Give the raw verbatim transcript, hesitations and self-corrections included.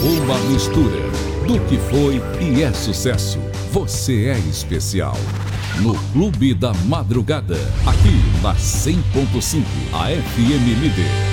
Uma mistura do que foi e é sucesso. Você é especial. No Clube da Madrugada, aqui na cem ponto cinco, a F M Líder.